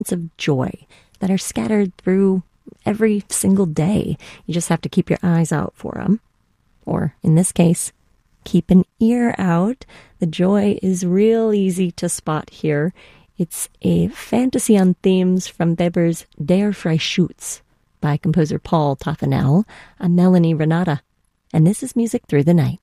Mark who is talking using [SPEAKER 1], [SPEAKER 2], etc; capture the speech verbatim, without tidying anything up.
[SPEAKER 1] of joy that are scattered through every single day. You just have to keep your eyes out for them. Or, in this case, keep an ear out. The joy is real easy to spot here. It's a fantasy on themes from Weber's Der Freischütz by composer Paul Toffanel. I'm Melanie Renata, and this is Music Through the Night.